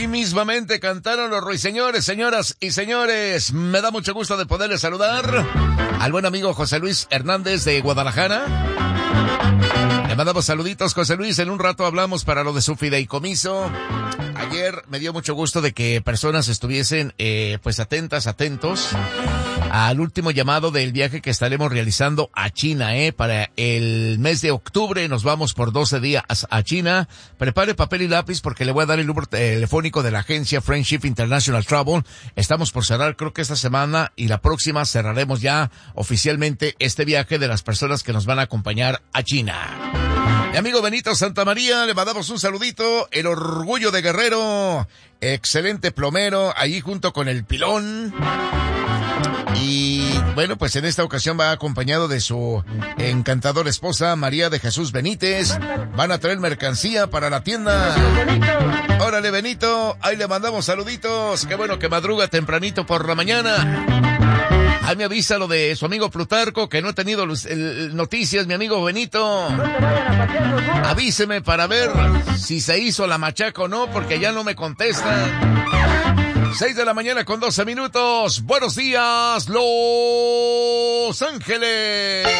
Así mismamente cantaron los ruiseñores, señoras y señores. Me da mucho gusto de poderles saludar al buen amigo José Luis Hernández de Guadalajara. Le mandamos saluditos, José Luis. En un rato hablamos para lo de su fideicomiso. Ayer me dio mucho gusto de que personas estuviesen, pues atentos al último llamado del viaje que estaremos realizando a China, para el mes de octubre. Nos vamos por 12 días a China. Prepare papel y lápiz porque le voy a dar el número telefónico de la agencia Friendship International Travel. Estamos por cerrar, creo que esta semana y la próxima cerraremos ya oficialmente este viaje de las personas que nos van a acompañar a China. Mi amigo Benito Santamaría, le mandamos un saludito, el orgullo de Guerrero, excelente plomero, ahí junto con el Pilón. Y bueno, pues en esta ocasión va acompañado de su encantadora esposa, María de Jesús Benítez. Van a traer mercancía para la tienda. Órale, Benito, ahí le mandamos saluditos. Qué bueno que madruga tempranito por la mañana. Ahí me avisa lo de su amigo Plutarco, que no he tenido noticias, mi amigo Benito. Avíseme para ver si se hizo la machaca o no, porque ya no me contesta. 6 de la mañana con 12 minutos. Buenos días, Los Ángeles.